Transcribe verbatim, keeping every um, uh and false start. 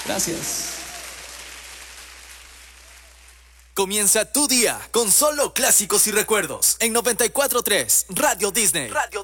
Gracias. Comienza tu día con solo clásicos y recuerdos en noventa y cuatro punto tres Radio Disney. Radio